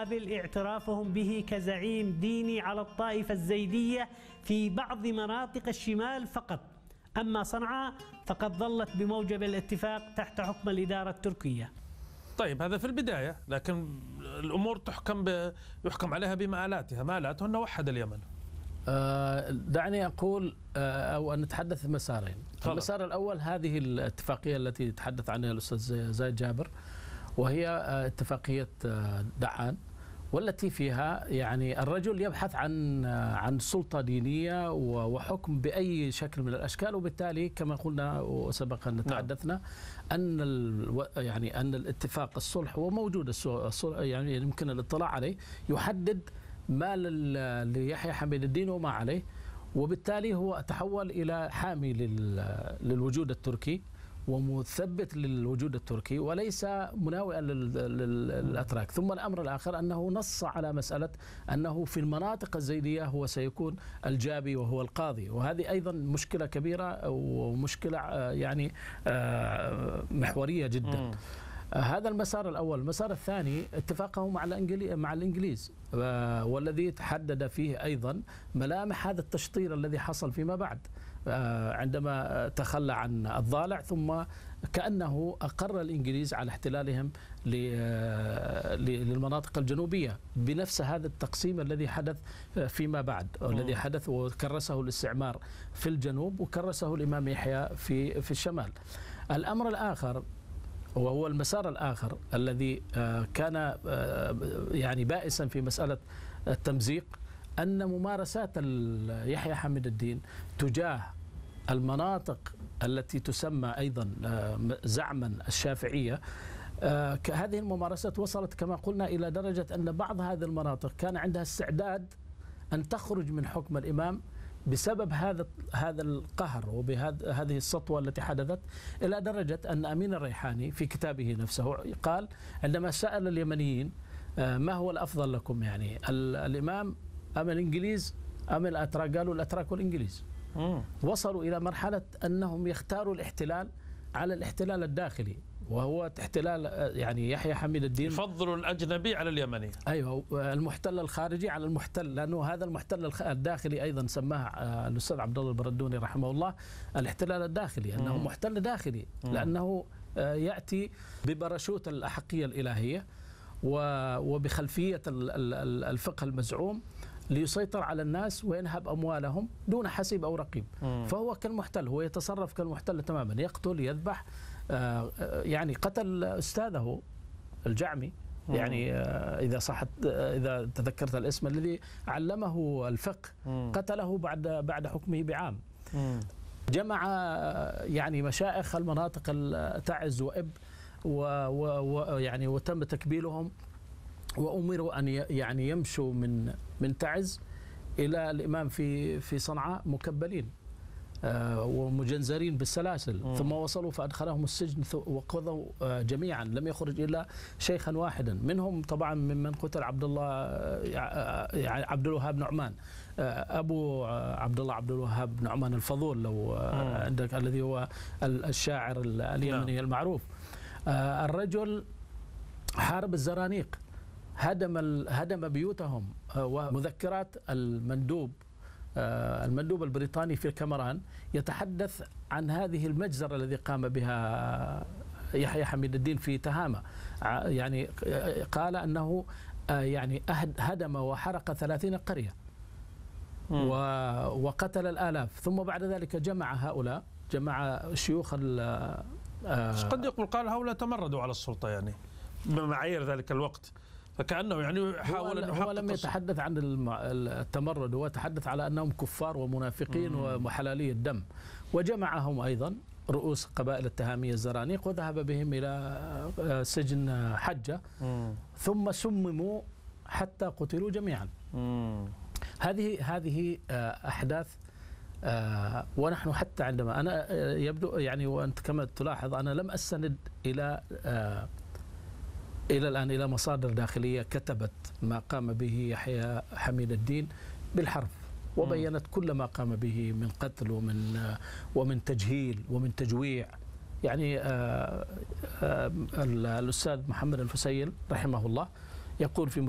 مقابل اعترافهم به كزعيم ديني على الطائفة الزيدية في بعض مناطق الشمال فقط. أما صنعاء فقد ظلت بموجب الاتفاق تحت حكم الإدارة التركية. طيب هذا في البداية، لكن الأمور يحكم عليها بمآلاتها. مآلاته أنه وحد اليمن. دعني أقول أو أن نتحدث مسارين. المسار الأول هذه الاتفاقية التي تحدث عنها الأستاذ زايد جابر، وهي اتفاقية دعان، والتي فيها يعني الرجل يبحث عن سلطة دينية وحكم بأي شكل من الأشكال، وبالتالي كما قلنا وسبق أن تحدثنا أن أن الاتفاق الصلح هو موجود، يعني يمكن الاطلاع عليه، يحدد ما ليحيى حميد الدين وما عليه، وبالتالي هو تحول إلى حامي للوجود التركي ومثبت للوجود التركي وليس مناوئا للأتراك. ثم الأمر الآخر أنه نص على مسألة أنه في المناطق الزيدية هو سيكون الجابي وهو القاضي، وهذه أيضا مشكلة كبيرة ومشكلة يعني محورية جدا. هذا المسار الأول. المسار الثاني اتفاقه مع الإنجليز، والذي تحدد فيه أيضا ملامح هذا التشطير الذي حصل فيما بعد عندما تخلى عن الضالع، ثم كأنه أقر الإنجليز على احتلالهم للمناطق الجنوبية بنفس هذا التقسيم الذي حدث فيما بعد، الذي حدث وكرسه الاستعمار في الجنوب وكرسه الإمام يحيى في الشمال. الأمر الآخر وهو المسار الآخر الذي كان يعني بائسا في مسألة التمزيق، أن ممارسات يحيى حميد الدين تجاه المناطق التي تسمى أيضا زعما الشافعية، هذه الممارسات وصلت كما قلنا إلى درجة أن بعض هذه المناطق كان عندها استعداد أن تخرج من حكم الإمام بسبب هذا القهر وبهذه السطوة التي حدثت، إلى درجة أن أمين الريحاني في كتابه نفسه قال عندما سأل اليمنيين ما هو الأفضل لكم، يعني الإمام أم الإنجليز أم الأتراك؟ قالوا الأتراك والإنجليز. وصلوا إلى مرحلة أنهم يختاروا الاحتلال على الاحتلال الداخلي، وهو احتلال يعني يحيى حميد الدين يفضلوا الأجنبي على اليمني. أيوه، المحتل الخارجي على المحتل، لأنه هذا المحتل الداخلي أيضا سماه الأستاذ عبد الله البردوني رحمه الله الاحتلال الداخلي، أنه محتل داخلي لأنه يأتي ببرشوت الأحقية الإلهية وبخلفية الفقه المزعوم ليسيطر على الناس وينهب أموالهم دون حسيب أو رقيب. فهو كالمحتل، هو يتصرف كالمحتل تماما، يقتل يذبح. يعني قتل أستاذه الجعمي، يعني إذا تذكرت الاسم، الذي علمه الفقه، قتله بعد حكمه بعام. جمع يعني مشائخ المناطق تعز وإب ويعني وتم تكبيلهم، وأمروا أن يعني يمشوا من تعز إلى الإمام في صنعاء مكبلين ومجنزرين بالسلاسل. ثم وصلوا فأدخلهم السجن وقضوا جميعا، لم يخرج إلا شيخا واحدا منهم، طبعا ممن قتل عبد الوهاب نعمان، أبو عبد الوهاب نعمان الفضول، لو عندك، الذي هو الشاعر اليمني المعروف. الرجل حارب الزرانيق، هدم بيوتهم، ومذكرات المندوب البريطاني في الكامران يتحدث عن هذه المجزرة الذي قام بها يحيى حميد الدين في تهامة. يعني قال أنه يعني هدم وحرق 30 قرية وقتل الآلاف، ثم بعد ذلك جمع شيوخ قد يقول قال هؤلاء تمردوا على السلطة، يعني بمعايير ذلك الوقت، فكأنه يعني يحاول أن هو لم يتحدث عن التمرد، هو تحدث على أنهم كفار ومنافقين وحلالي الدم. وجمعهم أيضا رؤوس قبائل التهامية الزرانيق وذهب بهم إلى سجن حجة، ثم سمموا حتى قتلوا جميعا. هذه أحداث. ونحن حتى عندما أنا يبدو يعني، وأنت كما تلاحظ، أنا لم أستند إلى الآن إلى مصادر داخلية كتبت ما قام به يحيى حميد الدين بالحرف، وبينت كل ما قام به من قتل ومن تجهيل ومن تجويع. يعني الأستاذ محمد الفسيل رحمه الله يقول في